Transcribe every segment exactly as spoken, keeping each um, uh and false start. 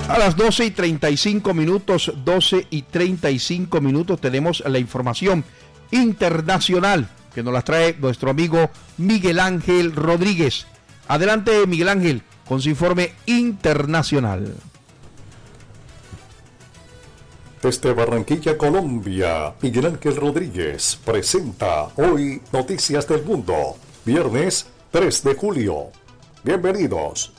A las doce y treinta y cinco minutos, doce y treinta y cinco minutos, tenemos la información internacional que nos la trae nuestro amigo Miguel Ángel Rodríguez. Adelante, Miguel Ángel, con su informe internacional. Desde Barranquilla, Colombia, Miguel Ángel Rodríguez presenta hoy Noticias del Mundo, viernes tres de julio. Bienvenidos.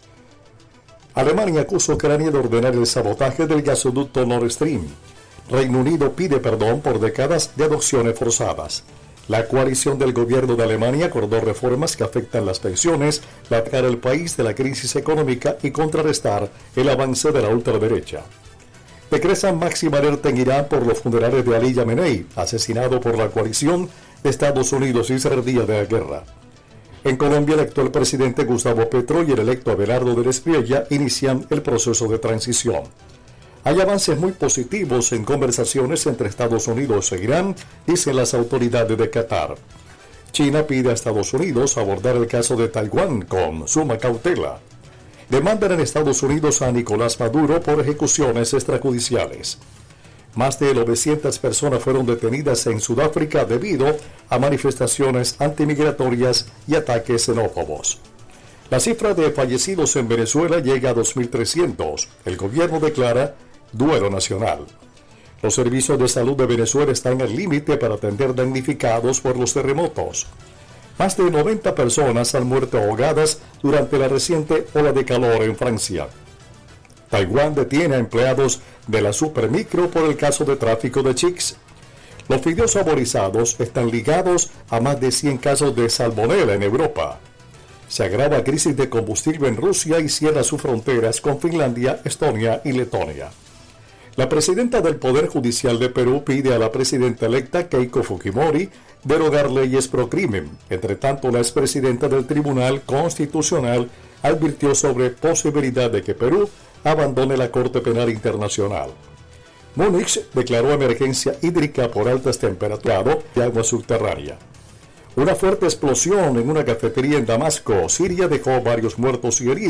Alemania acusa a Ucrania de ordenar el sabotaje del gasoducto Nord Stream. Reino Unido pide perdón por décadas de adopciones forzadas. La coalición del gobierno de Alemania acordó reformas que afectan las pensiones, sacar al país de la crisis económica y contrarrestar el avance de la ultraderecha. Decreta máxima alerta en Irán por los funerales de Ali Khamenei, asesinado por la coalición de Estados Unidos y Israel de la guerra. En Colombia, el actual presidente Gustavo Petro y el electo Abelardo del Espriella inician el proceso de transición. Hay avances muy positivos en conversaciones entre Estados Unidos e Irán, dicen las autoridades de Qatar. China pide a Estados Unidos abordar el caso de Taiwán con suma cautela. Demandan en Estados Unidos a Nicolás Maduro por ejecuciones extrajudiciales. Más de novecientas personas fueron detenidas en Sudáfrica debido a manifestaciones antimigratorias y ataques xenófobos. La cifra de fallecidos en Venezuela llega a dos mil trescientos. El gobierno declara duelo nacional. Los servicios de salud de Venezuela están al límite para atender damnificados por los terremotos. Más de noventa personas han muerto ahogadas durante la reciente ola de calor en Francia. Taiwán detiene a empleados de la Supermicro por el caso de tráfico de chicks. Los fideos saborizados están ligados a más de cien casos de salmonela en Europa. Se agrava crisis de combustible en Rusia y cierra sus fronteras con Finlandia, Estonia y Letonia. La presidenta del Poder Judicial de Perú pide a la presidenta electa Keiko Fujimori derogar leyes pro crimen. Entre tanto, la expresidenta del Tribunal Constitucional advirtió sobre posibilidad de que Perú abandone la Corte Penal Internacional. Múnich declaró emergencia hídrica por altas temperaturas de agua subterránea. Una fuerte explosión en una cafetería en Damasco, Siria, dejó varios muertos y heridos.